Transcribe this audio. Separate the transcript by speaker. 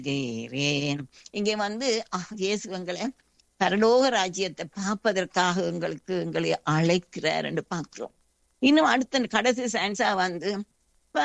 Speaker 1: செய்கிறேன். இங்கே வந்து இயேசு எங்களை பரலோக ராஜ்யத்தை பார்ப்பதற்காக எங்களை அழைக்கிறார் என்று பார்க்கிறோம். இன்னும் அடுத்த கடைசி சயின்ஸா வந்து